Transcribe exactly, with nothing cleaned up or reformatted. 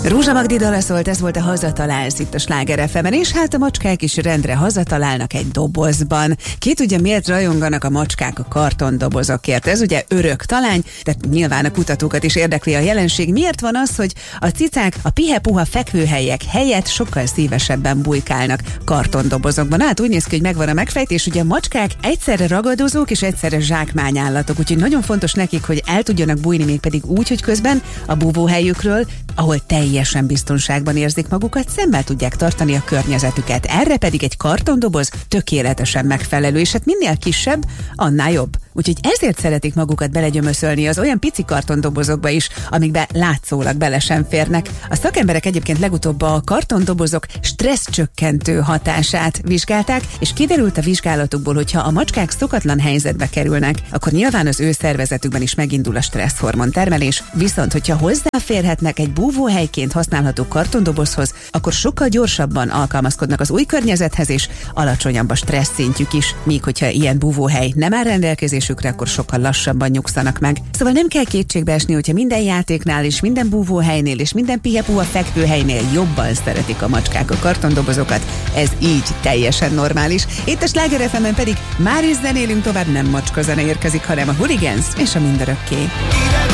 Rózsa Magdi dala szólt, ez volt a Hazatalálsz itt a Sláger ef em-en, és hát a macskák is rendre hazatalálnak egy dobozban. Ki tudja, miért rajonganak a macskák a kartondobozokért? Ez ugye örök talány, de nyilván a kutatókat is érdekli a jelenség. Miért van az, hogy a cicák a pihe-puha fekvőhelyek helyett sokkal szívesebben bujkálnak kartondobozokban? Hát úgy néz ki, hogy megvan a megfejtés, ugye a macskák egyszerre ragadozók és egyszerre zsákmányállatok, úgyhogy nagyon fontos nekik, hogy el tudjanak bújni, még pedig úgy, hogy közben a búvóhelyükről, ahol teljesen biztonságban érzik magukat, szemmel tudják tartani a környezetüket. Erre pedig egy kartondoboz tökéletesen megfelelő, és hát minél kisebb, annál jobb. Úgyhogy ezért szeretik magukat belegyömöszölni az olyan pici kartondobozokba is, amikbe látszólag bele sem férnek. A szakemberek egyébként legutóbb a kartondobozok stresszcsökkentő hatását vizsgálták, és kiderült a vizsgálatukból, hogyha a macskák szokatlan helyzetbe kerülnek, akkor nyilván az ő szervezetükben is megindul a stresszhormon termelés, viszont hogyha hozzáférhetnek egy búvóhelyként használható kartondobozhoz, akkor sokkal gyorsabban alkalmazkodnak az új környezethez, és alacsonyabb a stressz szintjük is, míg hogyha ilyen búvóhely nem áll rendelkezésükre, akkor sokkal lassabban nyugszanak meg. Szóval nem kell kétségbe esni, hogyha minden játéknál és minden búvóhelynél és minden pihe-puha fekvőhelynél jobban szeretik a macskák a kartondobozokat. Ez így teljesen normális. Itt a Sláger ef em-en pedig már is zenélünk tovább, nem macska zene érkezik, hanem a Hooligans és a Mindörökké.